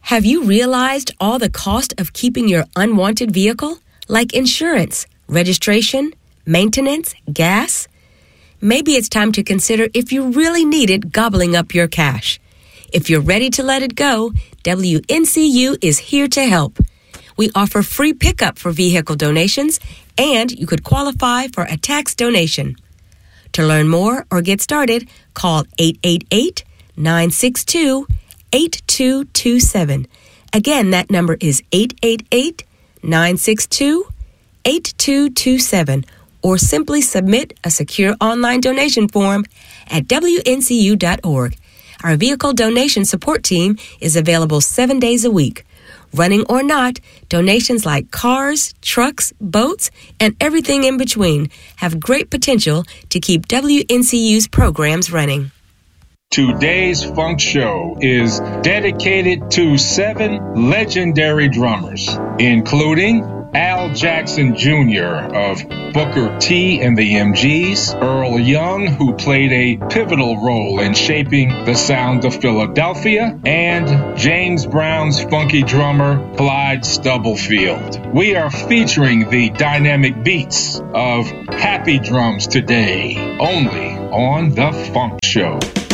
Have you realized all the cost of keeping your unwanted vehicle, like insurance, registration, maintenance, gas? Maybe it's time to consider if you really need it gobbling up your cash. If you're ready to let it go, WNCU is here to help. We offer free pickup for vehicle donations, and you could qualify for a tax donation. To learn more or get started, call 888-962-8227. Again, that number is 888-962-8227. Or simply submit a secure online donation form at WNCU.org. Our vehicle donation support team is available 7 days a week. Running or not, donations like cars, trucks, boats, and everything in between have great potential to keep WNCU's programs running. Today's Funk Show is dedicated to 7 legendary drummers, including Al Jackson Jr. of Booker T and the MGs, Earl Young, who played a pivotal role in shaping the sound of Philadelphia, and James Brown's funky drummer, Clyde Stubblefield. We are featuring the dynamic beats of Happy Drums today, only on The Funk Show.